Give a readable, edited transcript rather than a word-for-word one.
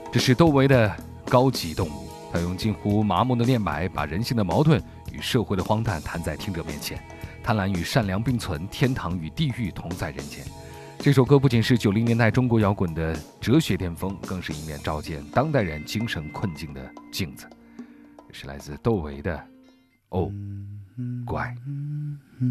这是窦唯的高级动物，他用近乎麻木的念白，把人性的矛盾与社会的荒诞摊在听者面前。贪婪与善良并存，天堂与地狱同在人间。这首歌不仅是90年代中国摇滚的哲学巅峰，更是一面照见当代人精神困境的镜子。这是来自窦唯的《哦，乖》。